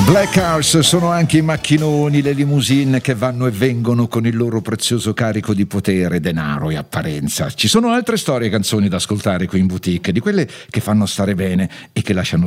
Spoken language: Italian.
Black Cars sono anche i macchinoni, le limousine che vanno e vengono con il loro prezioso carico di potere, denaro e apparenza. Ci sono altre storie e canzoni da ascoltare qui in boutique, di quelle che fanno stare bene e che lasciano